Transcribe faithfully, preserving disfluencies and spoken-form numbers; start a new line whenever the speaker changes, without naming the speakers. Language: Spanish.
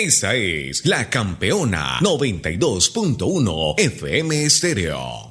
Esa es La Campeona noventa y dos punto uno F M Estéreo.